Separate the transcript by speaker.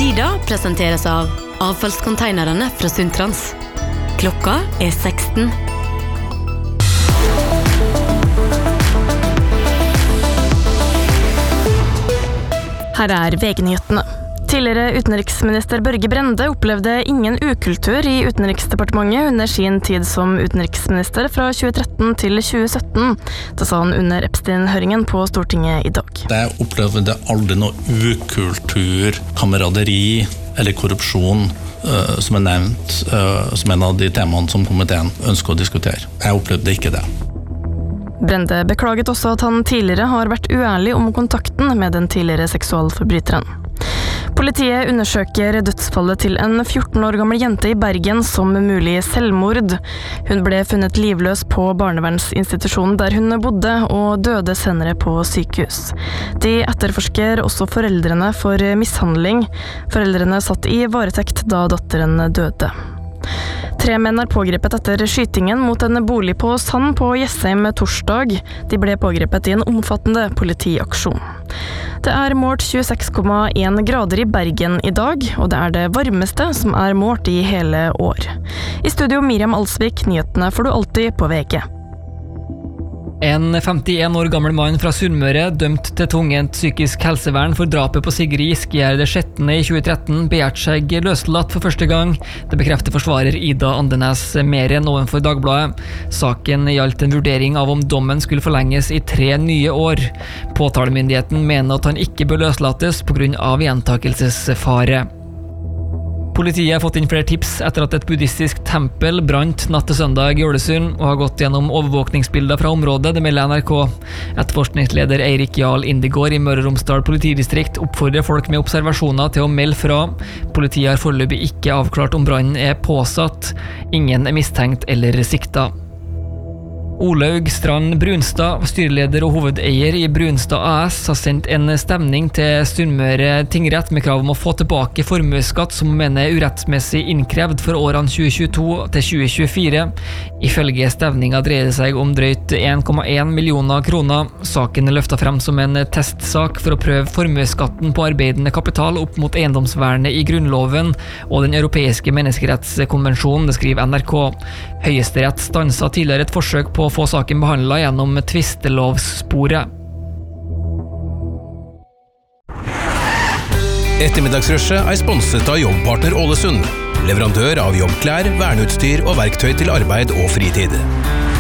Speaker 1: Tida presenteres av avfallskonteinerne fra Sundtrans. Klokka 16.
Speaker 2: Her VG-nyhetene. Tidligere utenriksminister Børge Brende opplevde ingen ukultur i Utenriksdepartementet under sin tid som utenriksminister fra 2013 til 2017. Det sa han under Epstein-høringen på Stortinget i dag.
Speaker 3: Jeg opplevde aldri noe ukultur, kameraderi eller korrupsjon som nevnt som en av de temaene som komiteen ønsker å diskutere. Jeg opplevde ikke det.
Speaker 2: Brende beklaget også at han tidligere har vært uærlig om kontakten med den tidligere seksualforbryteren. Politiet undersøker dødsfallet til en 14 år gammel jente i Bergen som mulig selvmord. Hun ble funnet livløs på barnevernsinstitusjonen der hun bodde, og døde senere på sykehus. De etterforsker også foreldrene for mishandling. Foreldrene satt i varetekt da datteren døde. 3 menn pågrepet etter skytingen mot en bolig på Sand på Jessheim torsdag. De ble pågrepet i en omfattende politiaksjon. Det målt 26,1 grader i Bergen i dag, og det det varmeste som målt i hele år. I studio Miriam Alsvik, nyhetene får du alltid på VG.
Speaker 4: En 51 år gammel mann fra Sunnmøre, dømt til tvungent psykisk helsevern for drapet på Sigrid Giskegjerde 16. i 2013, begjært seg løslatt for første gang. Det bekrefter forsvarer Ida Andenes Meren ovenfor Dagbladet. Saken gjaldt en vurdering av om dommen skulle forlenges i 3 nye år. Påtalemyndigheten mener at han ikke bør løslates på grunn av gjentakelsesfare. Politiet har fått inn flere tips etter at et buddhistisk tempel brant natt til søndag i Ålesund og har gått gjennom overvåkningsbilder fra området, det melder NRK. Etterforskningsleder Eirik Jarl Indigård i Møre og Romsdal politidistrikt oppfordrer folk med observasjoner til å melde fra. Politiet har foreløpig ikke avklart om brannen påsatt. Ingen mistenkt eller sikta. Olaug Strand Brunstad, styreleder og hovedeier i Brunstad AS, har sendt en stevning til Sunnmøre tingrett med krav om å få tilbake formuesskatt som mener urettsmessig innkrevd for årene 2022 til 2024. Ifølge stevninga dreier det seg om drøyt 1,1 millioner kroner. Saken løftet frem som en testsak for å prøve formuesskatten på arbeidende kapital opp mot eiendomsvernet i Grunnloven og den europeiske menneskerettskonvensjonen, det skriver NRK. Høyesterett stanset tidligere et forsøk på å få saken behandlet gjennom tvistelovssporet.
Speaker 5: Ettermiddagsrushet sponset av Jobbpartner Ålesund, leverandør av jobbklær, verneutstyr og verktøy til arbeid og fritid.